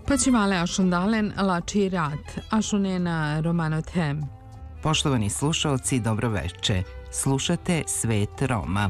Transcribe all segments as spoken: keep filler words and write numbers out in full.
Pacimale Ashundalen lači rat, Ashunena Romanothem. Poštovani slušaoci, dobroveče. Slušate Svet Roma.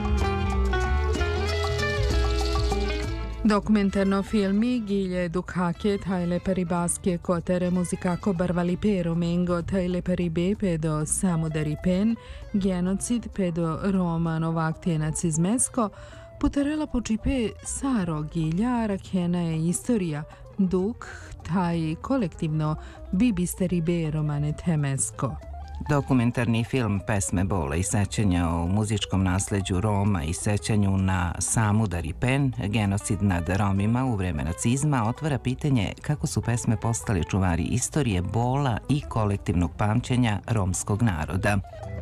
Dokumentarno filmi Gilje Dukake tajle peribaske kotere muzikako barvali pero mengo tajle peribe pedo samudari pen, genocid pedo Roma novaktie nacizmesko, putarela počipe saro Gilja rakena je istorija, duk taj kolektivno bibisteri be romane temesko. Dokumentarni film Pesme bola i sećanja o muzičkom nasleđu Roma i sećanju na Samudari pen, genocid nad Romima u vreme nacizma, otvara pitanje kako su pesme postale čuvari istorije, bola i kolektivnog pamćenja romskog naroda.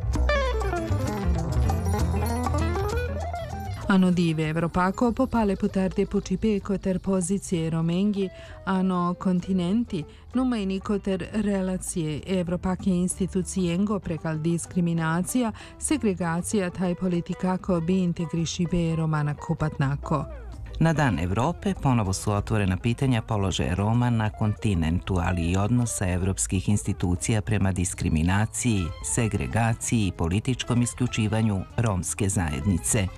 Ano dive Evropako popale putarde pucipe koter pozicije Romengi, ano kontinenti, numajni koter relacije Evropake institucijengo prekal diskriminacija, segregacija taj politikako bi integriši be Romana kupatnako. Na Dan Evrope ponovo su otvorena pitanja položaja Roma na kontinentu, ali i odnosa evropskih institucija prema diskriminaciji, segregaciji i političkom isključivanju romske zajednice.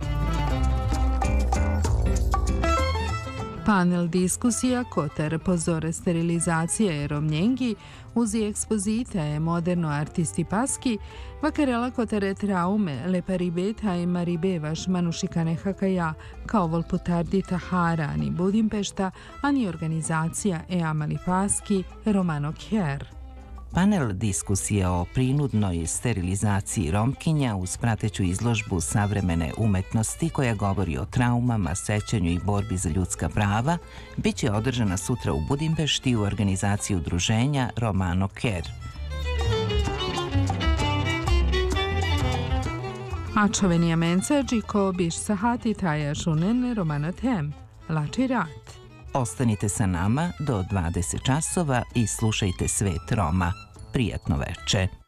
Panel diskusija koter pozore sterilizacije Romnjengi uzi ekspozite moderno artisti paski, vakarela kotere traume le paribeta i maribevaš manušikane hakaja kao volputardi Tahara ani Budimpešta, ani organizacija e amali paski Romano Kjer. Panel diskusije o prinudnoj sterilizaciji Romkinja uz prateću izložbu savremene umetnosti koja govori o traumama, sećanju i borbi za ljudska prava bit će održana sutra u Budimpešti u organizaciji udruženja Romano Kjer. Ačovenija mensađi ko biš sahati taja šunen Romanothem. Lači rat. Ostanite sa nama do dvadeset časova i slušajte Svet Roma. Prijatno veče.